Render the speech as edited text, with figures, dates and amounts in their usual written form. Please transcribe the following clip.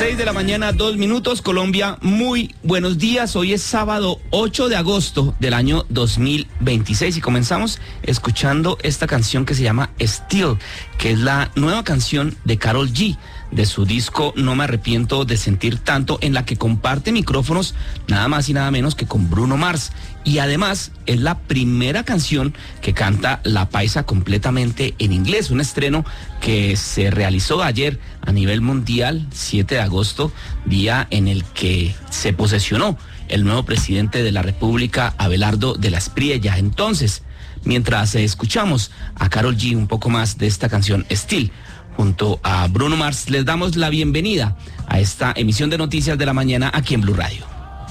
6 de la mañana, 2 minutos, Colombia, muy buenos días. Hoy es sábado 8 de agosto del año 2026 y comenzamos escuchando esta canción que se llama Still, que es la nueva canción de Karol G, de su disco No me arrepiento de sentir tanto, en la que comparte micrófonos nada más y nada menos que con Bruno Mars. Y además es la primera canción que canta La Paisa completamente en inglés, un estreno que se realizó ayer a nivel mundial, 7 de agosto, día en el que se posesionó el nuevo presidente de la República, Abelardo de la Espriella. Entonces, mientras escuchamos a Karol G un poco más de esta canción Still, junto a Bruno Mars, les damos la bienvenida a esta emisión de Noticias de la Mañana aquí en Blue Radio.